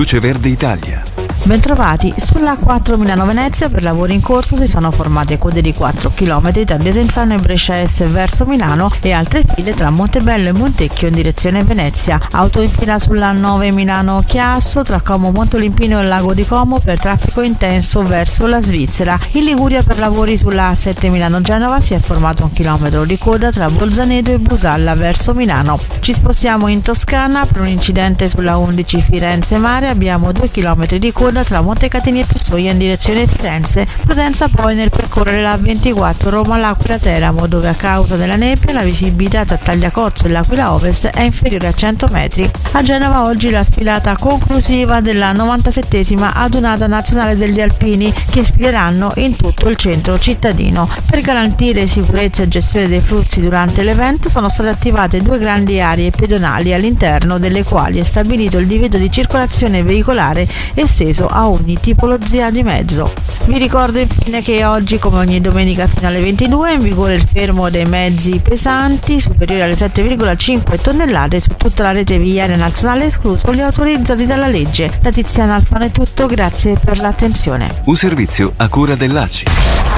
Luce Verde Italia. Bentrovati, sulla A4 Milano-Venezia per lavori in corso si sono formate code di 4 km tra Desenzano e Brescia Est verso Milano e altre file tra Montebello e Montecchio in direzione Venezia. Auto in fila sulla 9 Milano-Chiasso tra Como Montolimpino e Lago di Como per traffico intenso verso la Svizzera. In Liguria per lavori sulla A7 Milano-Genova si è formato 1 chilometro di coda tra Bolzaneto e Busalla verso Milano. Ci spostiamo in Toscana per un incidente sulla 11 Firenze-Mare, abbiamo 2 chilometri di coda tra Montecatini e Pistoia in direzione Firenze. Prudenza poi nel percorrere la 24 Roma-L'Aquila-Teramo, dove a causa della nebbia la visibilità tra Tagliacozzo e l'Aquila Ovest è inferiore a 100 metri. A Genova oggi la sfilata conclusiva della 97esima adunata nazionale degli alpini, che sfileranno in tutto il centro cittadino. Per garantire sicurezza e gestione dei flussi durante l'evento sono state attivate 2 grandi aree pedonali, all'interno delle quali è stabilito il divieto di circolazione veicolare esteso a ogni tipologia di mezzo. Vi ricordo infine che oggi, come ogni domenica fino alle 22, è in vigore il fermo dei mezzi pesanti superiori alle 7,5 tonnellate su tutta la rete viaria nazionale, escluso gli autorizzati dalla legge. Da Tiziana Alfano è tutto, grazie per l'attenzione. Un servizio a cura dell'ACI.